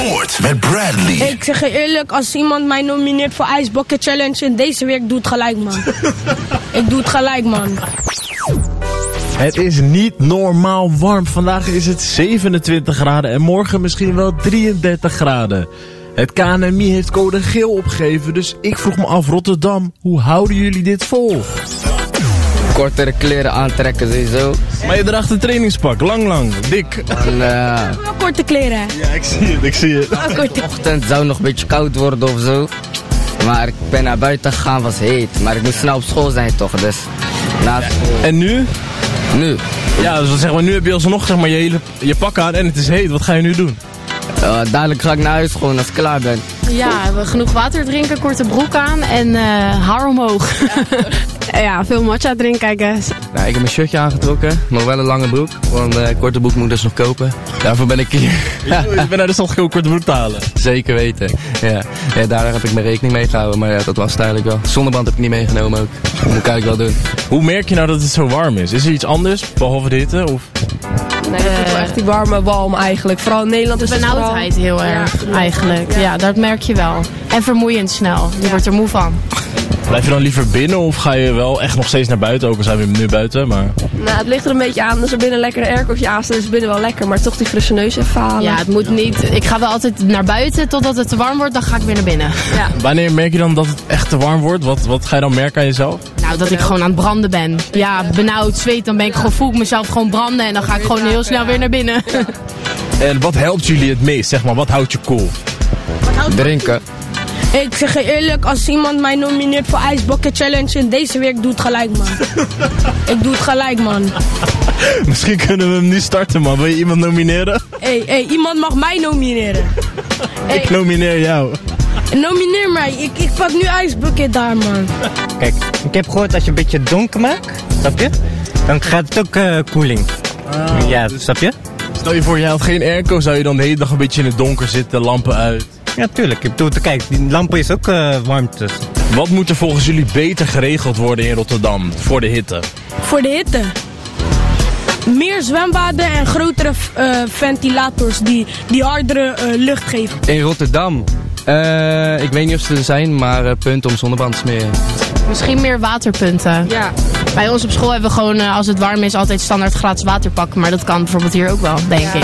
Met Bradley. Ik zeg je eerlijk, als iemand mij nomineert voor Ice Bucket Challenge in deze week, doe het gelijk, man. Ik doe het gelijk, man. Het is niet normaal warm. Vandaag is het 27 graden en morgen misschien wel 33 graden. Het KNMI heeft code geel opgegeven, dus ik vroeg me af, Rotterdam, hoe houden jullie dit vol? Kortere kleren aantrekken sowieso. Maar je draagt een trainingspak, lang, dik. En, Wel korte kleren, hè? Ja, ik zie het. de ochtend zou nog een beetje koud worden of zo. Maar ik ben naar buiten gegaan, was heet. Maar ik moest snel op school zijn toch, dus na school. En nu? Nu? Ja, dus zeg maar, nu heb je alsnog zeg maar, je pak aan en het is heet. Wat ga je nu doen? Dadelijk ga ik naar huis gewoon als ik klaar ben. Ja, we genoeg water drinken, korte broek aan en haar omhoog. Ja, veel matcha drinken kijken. Nou, ik heb mijn shirtje aangetrokken, nog wel een lange broek, want korte broek moet ik dus nog kopen. Daarvoor ben ik hier. Ik ben naar de stad gekomen korte broek te halen. Zeker weten, ja. Daar heb ik mijn rekening mee gehouden, maar ja, dat was het eigenlijk wel. Zonneband heb ik niet meegenomen ook, dat moet ik eigenlijk wel doen. Hoe merk je nou dat het zo warm is? Is er iets anders, behalve de hitte? Of? Nee, ik vind wel echt die warme walm eigenlijk. Vooral in Nederland is het Benauwdheid heel erg, eigenlijk. Ja, dat merk je wel. En vermoeiend snel, je wordt er moe van. Blijf je dan liever binnen of ga je wel echt nog steeds naar buiten? Ook al zijn we nu buiten, maar... Nou, het ligt er een beetje aan. Als er binnen lekker een aircootje aan staat, is het binnen wel lekker. Maar toch die frisse neus even halen. Ja, het moet niet. Ik ga wel altijd naar buiten totdat het te warm wordt, dan ga ik weer naar binnen. Ja. Wanneer merk je dan dat het echt te warm wordt? Wat ga je dan merken aan jezelf? Nou, dat ik gewoon aan het branden ben. Ja, benauwd, zweet, dan voel ik mezelf gewoon branden en dan ga ik gewoon heel snel weer naar binnen. En wat helpt jullie het meest, zeg maar? Wat houdt je cool? Drinken. Ik zeg je eerlijk, als iemand mij nomineert voor Ice Bucket Challenge in deze week, doe het gelijk, man. Ik doe het gelijk, man. Misschien kunnen we hem nu starten, man. Wil je iemand nomineren? Hey, iemand mag mij nomineren. Ik nomineer jou. Nomineer mij. Ik pak nu Ice Bucket daar, man. Kijk, ik heb gehoord dat je een beetje donker maakt, snap je? Dan gaat het ook koeling. Ja, snap je? Stel je voor, je had geen airco, zou je dan de hele dag een beetje in het donker zitten, lampen uit? Ja, tuurlijk. Ik bedoel, kijk, die lampen is ook warmte. Wat moet er volgens jullie beter geregeld worden in Rotterdam voor de hitte? Voor de hitte? Meer zwembaden en grotere ventilators die hardere lucht geven. In Rotterdam? Ik weet niet of ze er zijn, maar punten om zonneband te smeren. Misschien meer waterpunten. Ja. Bij ons op school hebben we gewoon, als het warm is, altijd standaard gratis water pakken. Maar dat kan bijvoorbeeld hier ook wel, denk ik.